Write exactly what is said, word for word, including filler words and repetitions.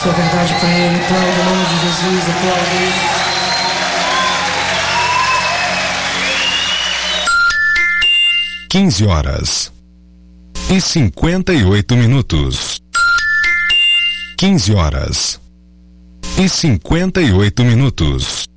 sua verdade pra ele, aplauda, em nome de Jesus, aplauda ele. quinze horas e cinquenta e oito minutos. quinze horas e cinquenta e oito minutos.